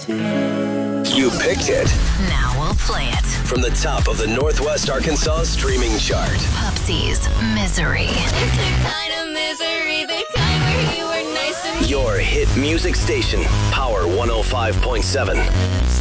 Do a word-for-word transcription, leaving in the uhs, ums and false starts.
You picked it. Now we'll play it. From the top of the Northwest Arkansas streaming chart. Pupsy's Misery. It's the kind of misery, the kind where you were nice to me. Your hit music station, Power one oh five point seven.